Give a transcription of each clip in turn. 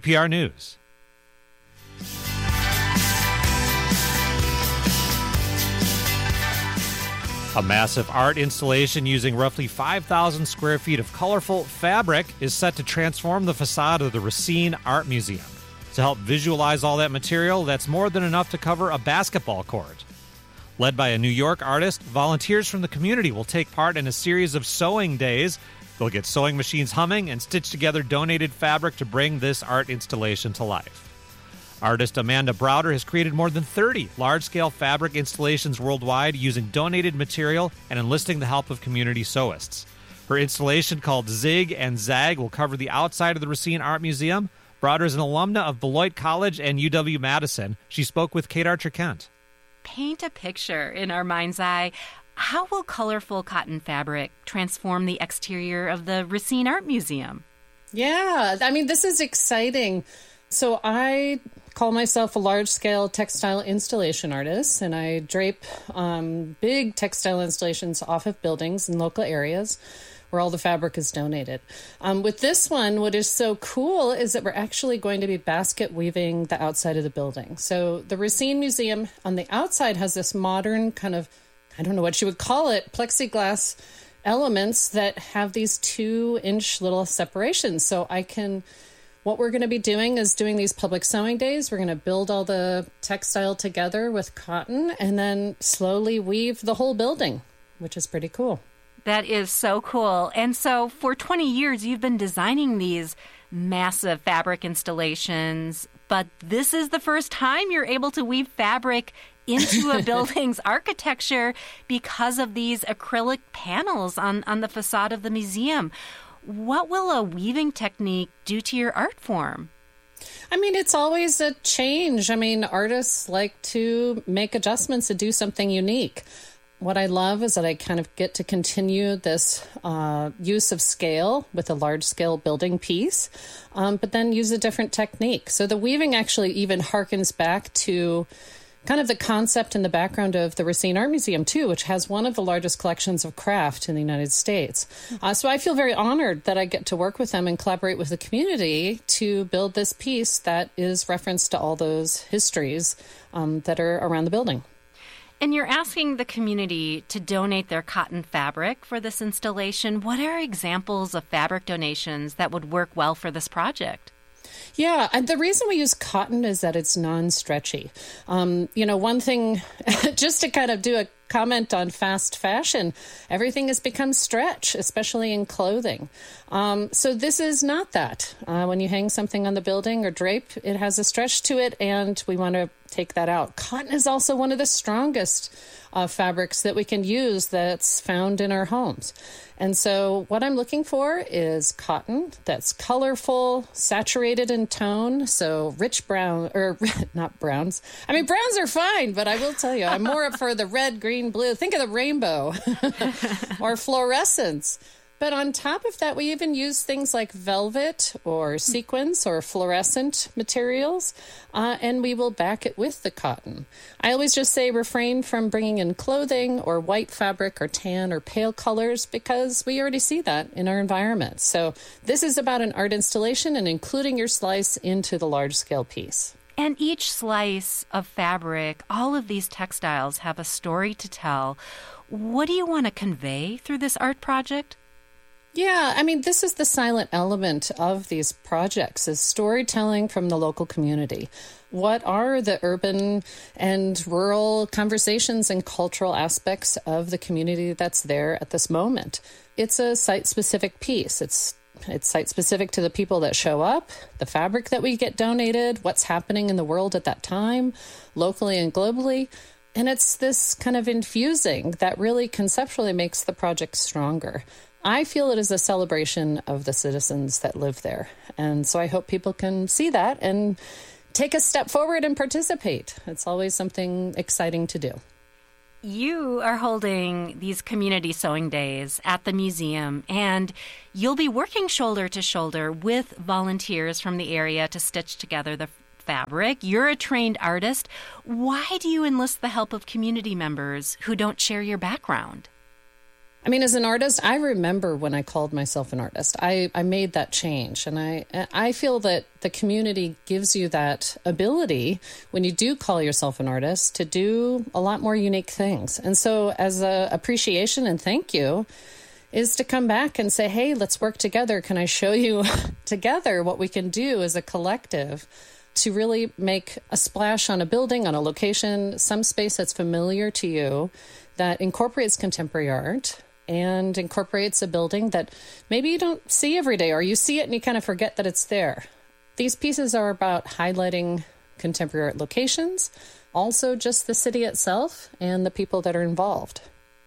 PR News. A massive art installation using roughly 5,000 square feet of colorful fabric is set to transform the facade of the Racine Art Museum. To help visualize all that material, that's more than enough to cover a basketball court. Led by a New York artist, volunteers from the community will take part in a series of sewing days. They'll get sewing machines humming and stitch together donated fabric to bring this art installation to life. Artist Amanda Browder has created more than 30 large-scale fabric installations worldwide using donated material and enlisting the help of community sewists. Her installation, called Zig and Zag, will cover the outside of the Racine Art Museum. Browder is an alumna of Beloit College and UW-Madison. She spoke with Kate Archer-Kent. Paint a picture in our mind's eye. How will colorful cotton fabric transform the exterior of the Racine Art Museum? Yeah, I mean, this is exciting. So I call myself a large-scale textile installation artist, and I drape big textile installations off of buildings in local areas where all the fabric is donated. With this one, what is so cool is that we're actually going to be basket weaving the outside of the building. So the Racine Museum on the outside has this modern kind of, I don't know what you would call it, plexiglass elements that have these 2-inch little separations. So what we're going to be doing is doing these public sewing days. We're going to build all the textile together with cotton and then slowly weave the whole building, which is pretty cool. That is so cool. And so for 20 years, you've been designing these massive fabric installations, but this is the first time you're able to weave fabric into a building's architecture because of these acrylic panels on the facade of the museum. What will a weaving technique do to your art form? I mean, it's always a change. I mean, artists like to make adjustments and do something unique. What I love is that I kind of get to continue this use of scale with a large-scale building piece, but then use a different technique. So the weaving actually even harkens back to kind of the concept and the background of the Racine Art Museum, too, which has one of the largest collections of craft in the United States. So I feel very honored that I get to work with them and collaborate with the community to build this piece that is reference to all those histories that are around the building. And you're asking the community to donate their cotton fabric for this installation. What are examples of fabric donations that would work well for this project? Yeah, and the reason we use cotton is that it's non-stretchy. One thing, just to kind of do a comment on fast fashion, everything has become stretch, especially in clothing. So this is not that. When you hang something on the building or drape, it has a stretch to it, and we want to take that out. Cotton is also one of the strongest fabrics that we can use that's found in our homes. And so what I'm looking for is cotton that's colorful, saturated in tone, so rich brown, or not browns. I mean, browns are fine, but I will tell you, I'm more up for the red, green, blue. Think of the rainbow or fluorescence. But on top of that, we even use things like velvet or sequins or fluorescent materials, and we will back it with the cotton. I always just say refrain from bringing in clothing or white fabric or tan or pale colors because we already see that in our environment. So this is about an art installation and including your slice into the large-scale piece. And each slice of fabric, all of these textiles have a story to tell. What do you want to convey through this art project? Yeah, I mean, this is the silent element of these projects, is storytelling from the local community. What are the urban and rural conversations and cultural aspects of the community that's there at this moment? It's a site-specific piece. It's site-specific to the people that show up, the fabric that we get donated, what's happening in the world at that time, locally and globally. And it's this kind of infusing that really conceptually makes the project stronger. I feel it is a celebration of the citizens that live there. And so I hope people can see that and take a step forward and participate. It's always something exciting to do. You are holding these community sewing days at the museum, and you'll be working shoulder to shoulder with volunteers from the area to stitch together the fabric. You're a trained artist. Why do you enlist the help of community members who don't share your background? I mean, as an artist, I remember when I called myself an artist. I made that change. And I feel that the community gives you that ability when you do call yourself an artist to do a lot more unique things. And so as a appreciation and thank you is to come back and say, hey, let's work together. Can I show you together what we can do as a collective to really make a splash on a building, on a location, some space that's familiar to you that incorporates contemporary art and incorporates a building that maybe you don't see every day, or you see it and you kind of forget that it's there. These pieces are about highlighting contemporary art locations, also just the city itself and the people that are involved.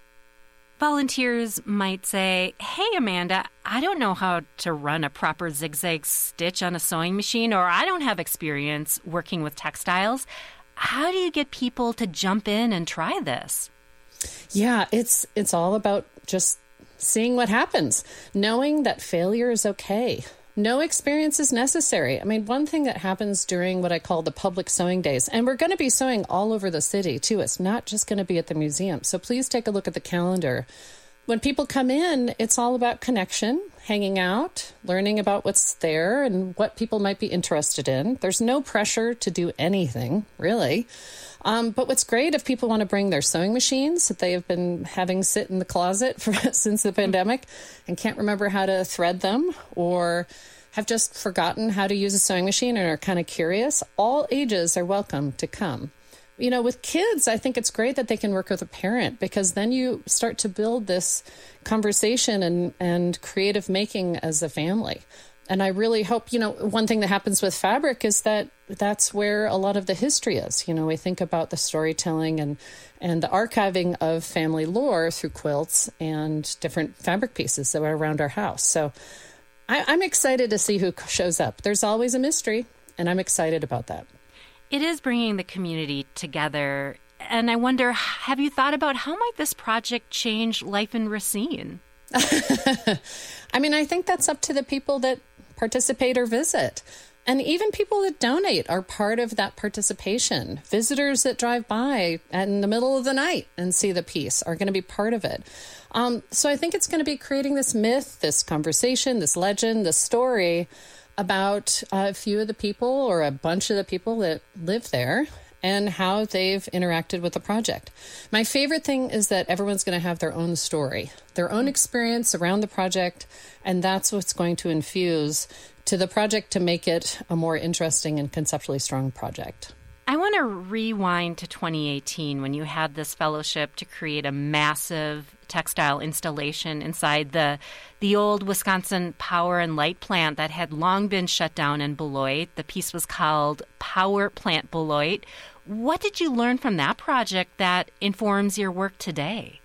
Volunteers might say, hey, Amanda, I don't know how to run a proper zigzag stitch on a sewing machine, or I don't have experience working with textiles. How do you get people to jump in and try this? Yeah, it's all about just seeing what happens, knowing that failure is okay. No experience is necessary. I mean, one thing that happens during what I call the public sewing days, and we're going to be sewing all over the city too. It's not just going to be at the museum. So please take a look at the calendar. When people come in, it's all about connection, hanging out, learning about what's there and what people might be interested in. There's no pressure to do anything, really. But what's great, if people want to bring their sewing machines that they have been having sit in the closet since the pandemic and can't remember how to thread them, or have just forgotten how to use a sewing machine and are kind of curious, all ages are welcome to come. You know, with kids, I think it's great that they can work with a parent, because then you start to build this conversation and creative making as a family. And I really hope, one thing that happens with fabric is that that's where a lot of the history is. We think about the storytelling and the archiving of family lore through quilts and different fabric pieces that are around our house. So I'm excited to see who shows up. There's always a mystery, and I'm excited about that. It is bringing the community together. And I wonder, have you thought about how might this project change life in Racine? I mean, I think that's up to the people that participate or visit. And even people that donate are part of that participation. Visitors that drive by in the middle of the night and see the piece are going to be part of it. So I think it's going to be creating this myth, this conversation, this legend, this story about a few of the people or a bunch of the people that live there and how they've interacted with the project. My favorite thing is that everyone's going to have their own story, their own experience around the project, and that's what's going to infuse to the project to make it a more interesting and conceptually strong project. I want to rewind to 2018 when you had this fellowship to create a massive textile installation inside the old Wisconsin Power and Light plant that had long been shut down in Beloit. The piece was called Power Plant Beloit. What did you learn from that project that informs your work today?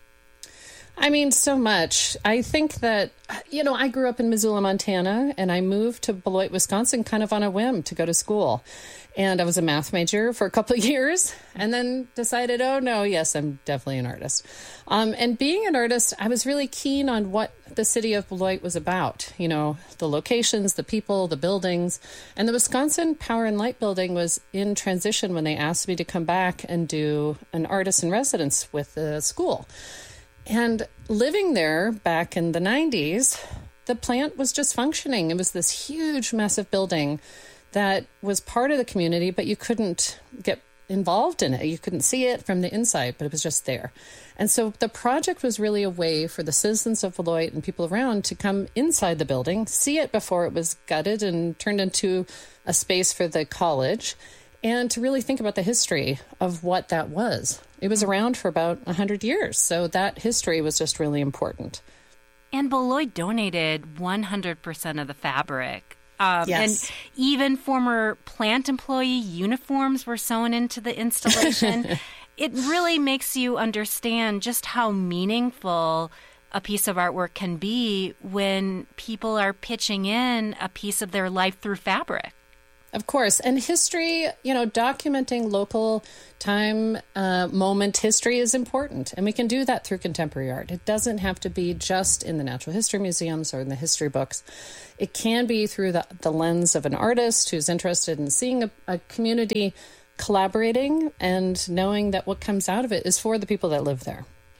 I mean, so much. I think that, I grew up in Missoula, Montana, and I moved to Beloit, Wisconsin kind of on a whim to go to school. And I was a math major for a couple of years and then decided, oh, no, yes, I'm definitely an artist. And being an artist, I was really keen on what the city of Beloit was about. The locations, the people, the buildings. And the Wisconsin Power and Light building was in transition when they asked me to come back and do an artist in residence with the school. And living there back in the 90s, the plant was just functioning. It was this huge, massive building that was part of the community, but you couldn't get involved in it. You couldn't see it from the inside, but it was just there. And so the project was really a way for the citizens of Beloit and people around to come inside the building, see it before it was gutted and turned into a space for the college, and to really think about the history of what that was. It was around for about 100 years, so that history was just really important. And Beloit donated 100% of the fabric. Yes. And even former plant employee uniforms were sewn into the installation. It really makes you understand just how meaningful a piece of artwork can be when people are pitching in a piece of their life through fabric. Of course. And history, documenting local time, moment history is important. And we can do that through contemporary art. It doesn't have to be just in the natural history museums or in the history books. It can be through the lens of an artist who's interested in seeing a community collaborating and knowing that what comes out of it is for the people that live there.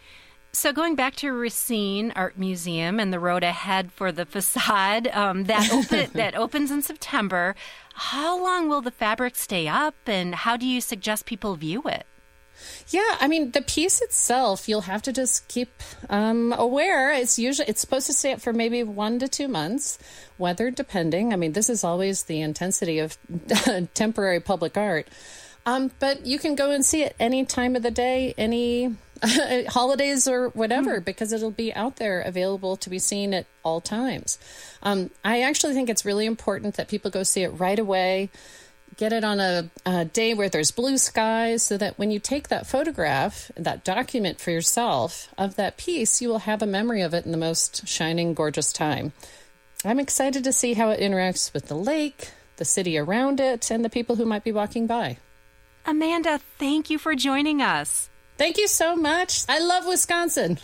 So going back to Racine Art Museum and the road ahead for the facade that opens in September, how long will the fabric stay up, and how do you suggest people view it? Yeah, I mean, the piece itself, you'll have to just keep aware. It's supposed to stay up for maybe 1 to 2 months, weather depending. I mean, this is always the intensity of temporary public art. But you can go and see it any time of the day, any holidays or whatever, because it'll be out there available to be seen at all times. I actually think it's really important that people go see it right away, get it on a day where there's blue skies, so that when you take that photograph, that document for yourself of that piece, you will have a memory of it in the most shining, gorgeous time. I'm excited to see how it interacts with the lake, the city around it, and the people who might be walking by. Amanda, thank you for joining us. Thank you so much. I love Wisconsin.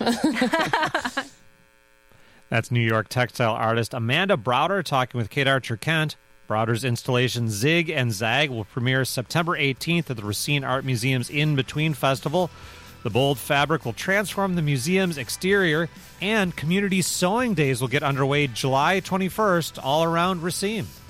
That's New York textile artist Amanda Browder talking with Kate Archer Kent. Browder's installation Zig and Zag will premiere September 18th at the Racine Art Museum's In Between Festival. The bold fabric will transform the museum's exterior, and community sewing days will get underway July 21st all around Racine.